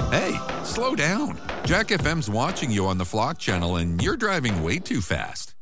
Hey, slow down. Jack FM's watching you on the Flock channel and you're driving way too fast.